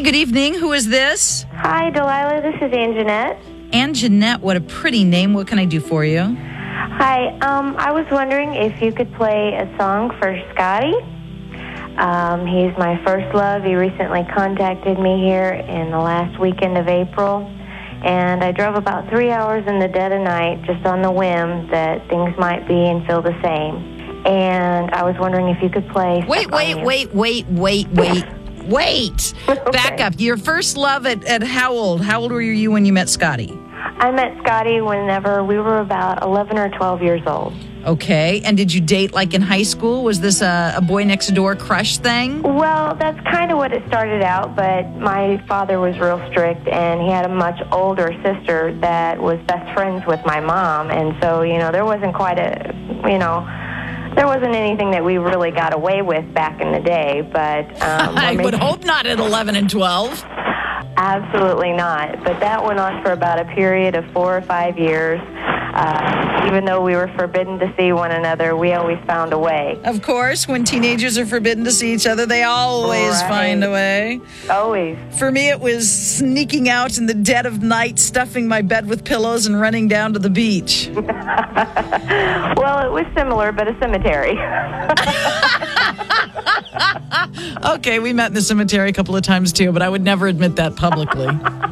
good evening. Who is this? Hi, Delilah. This is Anjanette. Anjanette, what a pretty name. What can I do for you? Hi. I was wondering if you could play a song for Scotty. He's my first love. He recently contacted me here in the last weekend of April. And I drove about 3 hours in the dead of night just on the whim that things might be and feel the same. And I was wondering if you could play. Wait. Okay. Back up. Your first love at how old? How old were you when you met Scotty? I met Scotty whenever we were about 11 or 12 years old. Okay. And did you date like in high school? Was this a boy next door crush thing? Well, that's kind of what it started out, but my father was real strict, and he had a much older sister that was best friends with my mom. And so, there wasn't there wasn't anything that we really got away with back in the day, but... I would hope not at 11 and 12. Absolutely not. But that went on for about a period of 4 or 5 years. Even though we were forbidden to see one another, we always found a way. Of course, when teenagers are forbidden to see each other, they always find a way. Always. For me, it was sneaking out in the dead of night, stuffing my bed with pillows, and running down to the beach. Well, it was similar, but a cemetery. Okay, we met in the cemetery a couple of times, too, but I would never admit that publicly.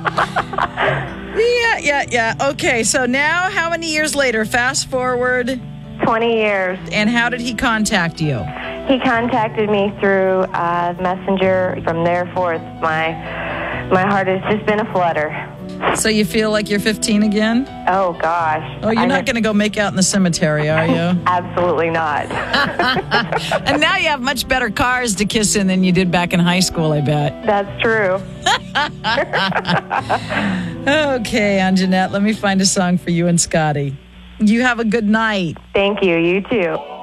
Yeah. Okay, so now, how many years later? Fast forward. 20 years. And how did he contact you? He contacted me through Messenger. From there forth, my heart has just been a flutter. So you feel like you're 15 again? Oh, gosh. Oh, you're not going to go make out in the cemetery, are you? Absolutely not. And now you have much better cars to kiss in than you did back in high school, I bet. That's true. Okay, Anjanette, let me find a song for you and Scotty. You have a good night. Thank you. You too.